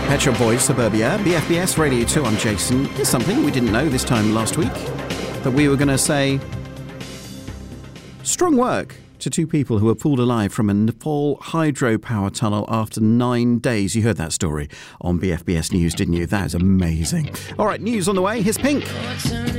Pet Shop Boys, Suburbia, BFBS Radio 2, I'm Jason. Here's something we didn't know this time last week, that we were going to say strong work to two people who were pulled alive from a Nepal hydropower tunnel after 9 days. You heard that story on BFBS News, didn't you? That is amazing. All right, news on the way. Here's Pink.